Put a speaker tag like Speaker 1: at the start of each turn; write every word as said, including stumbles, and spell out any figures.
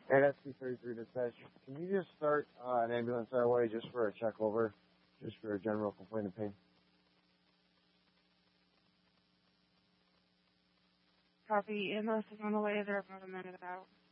Speaker 1: And S P thirty-three dispatch, can you just start uh, an ambulance our way just for a check over, just for a general complaint of pain?
Speaker 2: Copy. E M S is on the way. They're about a minute out.